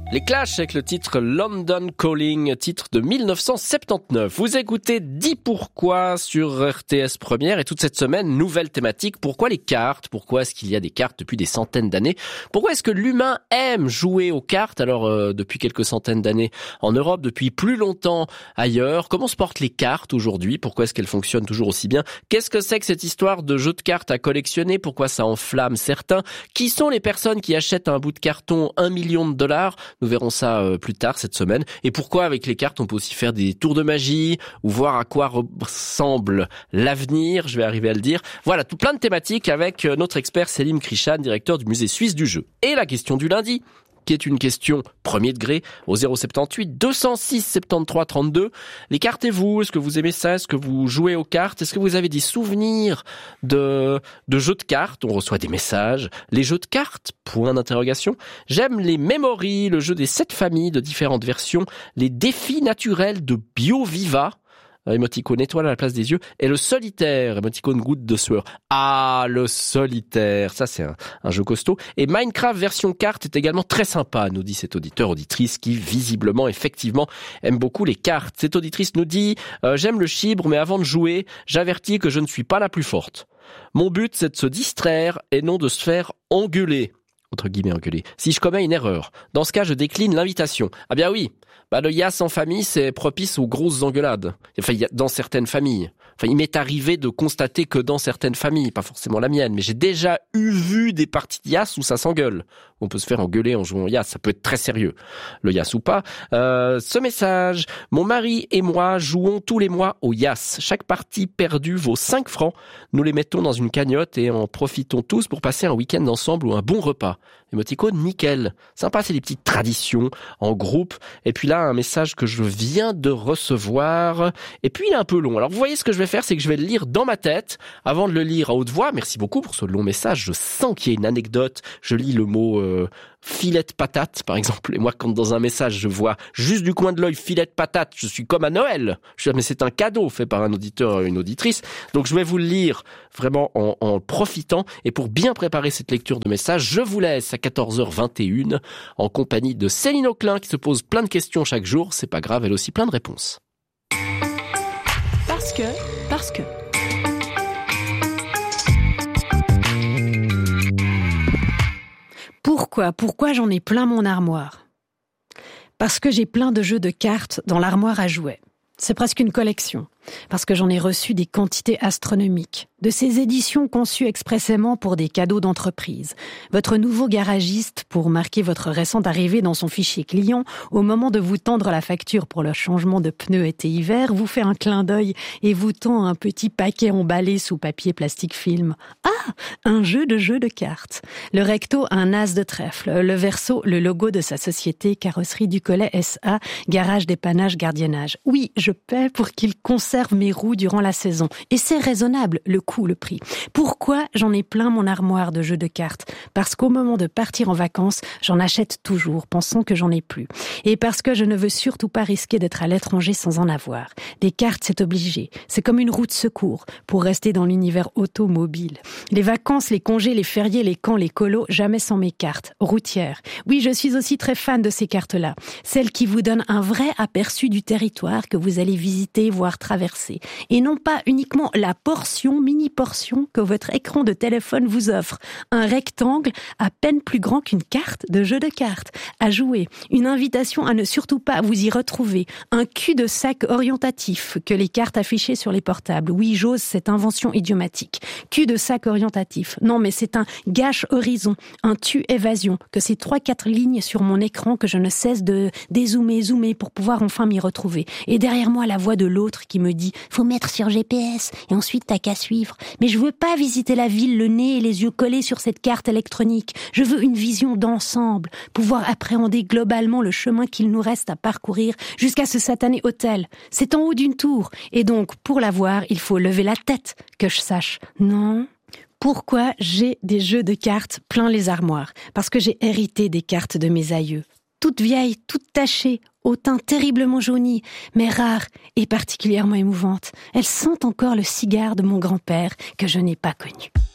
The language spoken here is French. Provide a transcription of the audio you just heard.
Les Clash avec le titre London Calling, titre de 1979. Vous écoutez 10 pourquoi sur RTS Première et toute cette semaine, nouvelle thématique. Pourquoi les cartes? Pourquoi est-ce qu'il y a des cartes depuis des centaines d'années? Pourquoi est-ce que l'humain aime jouer aux cartes? Alors, depuis quelques centaines d'années en Europe, depuis plus longtemps ailleurs. Comment se portent les cartes aujourd'hui? Pourquoi est-ce qu'elles fonctionnent toujours aussi bien? Qu'est-ce que c'est que cette histoire de jeu de cartes à collectionner? Pourquoi ça enflamme certains? Qui sont les personnes qui achètent un bout de carton $1 million? Nous verrons ça plus tard cette semaine. Et pourquoi avec les cartes on peut aussi faire des tours de magie ou voir à quoi ressemble l'avenir, je vais arriver à le dire. Voilà, tout plein de thématiques avec notre expert Selim Krishan, directeur du musée suisse du jeu. Et la question du lundi, qui est une question premier degré au 078 206 73 32. Les cartes et vous, est-ce que vous aimez ça? Est-ce que vous jouez aux cartes? Est-ce que vous avez des souvenirs de jeux de cartes? On reçoit des messages. Les jeux de cartes? Point d'interrogation. J'aime les memories, le jeu des 7 familles de différentes versions, les défis naturels de BioViva. Émoticône étoile à la place des yeux, et le solitaire, émoticône goutte de sueur. Ah, le solitaire, ça c'est un jeu costaud. Et Minecraft version carte est également très sympa, nous dit cette auditrice qui visiblement, effectivement, aime beaucoup les cartes. Cette auditrice nous dit j'aime le chibre, mais avant de jouer, j'avertis que je ne suis pas la plus forte. Mon but, c'est de se distraire et non de se faire engueuler. Entre guillemets engueuler. Si je commets une erreur, dans ce cas, je décline l'invitation. Ah bien oui, le Yas en famille, c'est propice aux grosses engueulades. Enfin, dans certaines familles. Enfin, il m'est arrivé de constater que dans certaines familles, pas forcément la mienne, mais j'ai déjà vu des parties de Yas où ça s'engueule. On peut se faire engueuler en jouant au Yas, ça peut être très sérieux. Le Yas ou pas. Ce message, mon mari et moi jouons tous les mois au Yas. Chaque partie perdue vaut 5 francs. Nous les mettons dans une cagnotte et en profitons tous pour passer un week-end ensemble ou un bon repas. Émoticône, nickel. Sympa, c'est des petites traditions en groupe. Et puis là, un message que je viens de recevoir. Et puis, il est un peu long. Alors, vous voyez, ce que je vais faire, c'est que je vais le lire dans ma tête avant de le lire à haute voix. Merci beaucoup pour ce long message. Je sens qu'il y a une anecdote. Je lis le mot filet de patate, par exemple. Et moi, quand dans un message, je vois juste du coin de l'œil filet de patate, je suis comme à Noël. Je dis, mais c'est un cadeau fait par un auditeur, une auditrice. Donc, je vais vous le lire vraiment en profitant. Et pour bien préparer cette lecture de message, je vous laisse à 14h21 en compagnie de Céline Auclin qui se pose plein de questions chaque jour. C'est pas grave, elle a aussi plein de réponses. Parce que. Pourquoi j'en ai plein mon armoire? Parce que j'ai plein de jeux de cartes dans l'armoire à jouets. C'est presque une collection, parce que j'en ai reçu des quantités astronomiques, de ces éditions conçues expressément pour des cadeaux d'entreprise. Votre nouveau garagiste, pour marquer votre récente arrivée dans son fichier client, au moment de vous tendre la facture pour le changement de pneus été-hiver, vous fait un clin d'œil et vous tend un petit paquet emballé sous papier plastique film. Ah, un jeu de cartes. Le recto, un as de trèfle. Le verso, le logo de sa société, Carrosserie du Collet SA, garage dépannage gardiennage. Oui, je paie pour qu'il conserve mes roues durant la saison. Et c'est raisonnable, le coût, le prix. Pourquoi j'en ai plein mon armoire de jeux de cartes? Parce qu'au moment de partir en vacances, j'en achète toujours, pensant que j'en ai plus. Et parce que je ne veux surtout pas risquer d'être à l'étranger sans en avoir. Des cartes, c'est obligé. C'est comme une roue de secours pour rester dans l'univers automobile. Les vacances, les congés, les fériés, les camps, les colos, jamais sans mes cartes routières. Oui, je suis aussi très fan de ces cartes-là. Celles qui vous donnent un vrai aperçu du territoire que vous allez visiter, voire traverser. Et non pas uniquement la mini-portion que votre écran de téléphone vous offre. Un rectangle à peine plus grand qu'une carte de jeu de cartes. À jouer. Une invitation à ne surtout pas vous y retrouver. Un cul-de-sac orientatif que les cartes affichées sur les portables. Oui, j'ose cette invention idiomatique. Cul-de-sac orientatif. Non, mais c'est un gâche horizon. Un tu-évasion. Que c'est 3-4 lignes sur mon écran que je ne cesse de zoomer pour pouvoir enfin m'y retrouver. Et derrière moi, la voix de l'autre qui me dit « Faut mettre sur GPS et ensuite t'as qu'à suivre. » Mais je veux pas visiter la ville le nez et les yeux collés sur cette carte électronique. Je veux une vision d'ensemble, pouvoir appréhender globalement le chemin qu'il nous reste à parcourir jusqu'à ce satané hôtel. C'est en haut d'une tour. Et donc, pour la voir, il faut lever la tête, que je sache. Non. Pourquoi j'ai des jeux de cartes plein les armoires? Parce que j'ai hérité des cartes de mes aïeux. Toutes vieilles, toutes tachées, au teint terriblement jauni, mais rares et particulièrement émouvantes. Elles sentent encore le cigare de mon grand-père que je n'ai pas connu.